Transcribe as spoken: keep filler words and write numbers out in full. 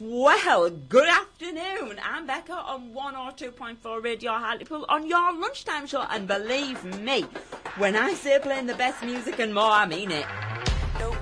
Well, good afternoon. I'm Becca on one oh two point four Radio Hartlepool on your lunchtime show. And believe me, when I say playing the best music and more, I mean it.